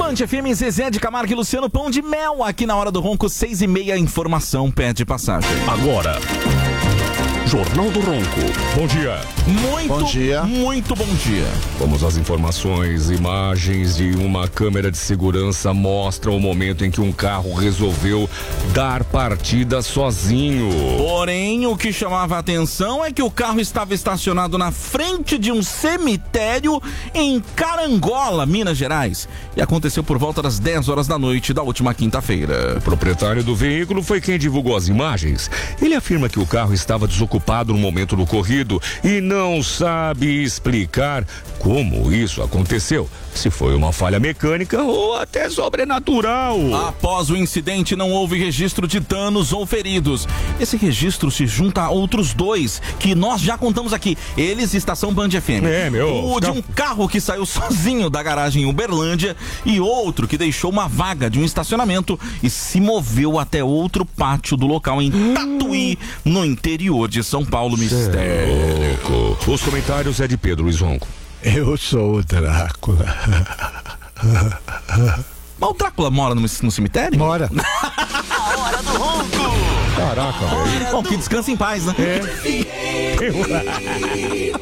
Band FM, Zezé de Camargo e Luciano Pão de Mel, aqui na Hora do Ronco, 6h30, informação pede passagem. Agora, Jornal do Ronco. Bom dia. Muito bom dia. Vamos às informações. Imagens de uma câmera de segurança mostram o momento em que um carro resolveu dar partida sozinho. Porém, o que chamava a atenção é que o carro estava estacionado na frente de um cemitério em Carangola, Minas Gerais. E aconteceu por volta das 10 horas da noite da última quinta-feira. O proprietário do veículo foi quem divulgou as imagens. Ele afirma que o carro estava desocupado no momento do ocorrido e não sabe explicar como isso aconteceu. Se foi uma falha mecânica ou até sobrenatural. Após o incidente, não houve registro de danos ou feridos. Esse registro se junta a outros dois que nós já contamos aqui. Eles, Estação Band FM. O de um carro que saiu sozinho da garagem em Uberlândia e outro que deixou uma vaga de um estacionamento e se moveu até outro pátio do local em Tatuí, no interior de São Paulo. Mistério. Os comentários é de Pedro Luiz Ronco. Eu sou o Drácula. Mas o Drácula mora no cemitério? Mora. A Hora do Ronco. Caraca, velho. Bom, que descanse em paz, né? É.